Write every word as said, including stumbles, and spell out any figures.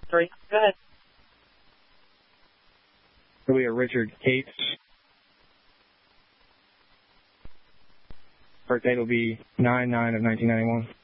Three. Go ahead. We are Richard Cates. Birthday will be nine nine of nineteen ninety-one.